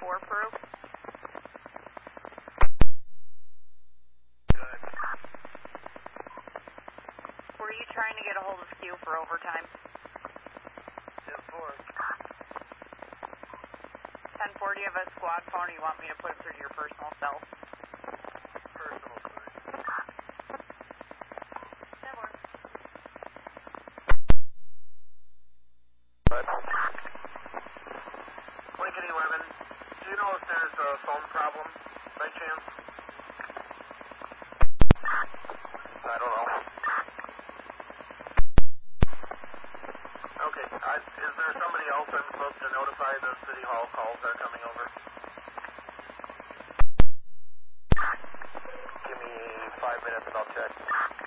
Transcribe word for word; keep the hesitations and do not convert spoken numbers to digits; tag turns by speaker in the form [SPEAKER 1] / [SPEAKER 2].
[SPEAKER 1] four Peru.
[SPEAKER 2] Good.
[SPEAKER 1] Were you trying to get a hold of Q for overtime?
[SPEAKER 2] ten four.
[SPEAKER 1] ten four, do you have a squad phone or you want me to put it through to your personal cell?
[SPEAKER 2] Personal, please.
[SPEAKER 1] ten four.
[SPEAKER 2] Lincoln eleven, do you know if there's a phone problem by chance? I don't know. Okay, I, is there somebody else I'm supposed to notify the City Hall calls that are coming over? Give me five minutes and I'll check.